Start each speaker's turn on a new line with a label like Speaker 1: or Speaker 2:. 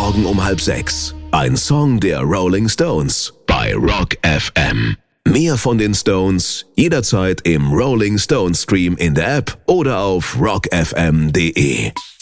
Speaker 1: Morgen um 5:30. Ein Song der Rolling Stones bei Rock FM. Mehr von den Stones jederzeit im Rolling Stones Stream in der App oder auf rockfm.de.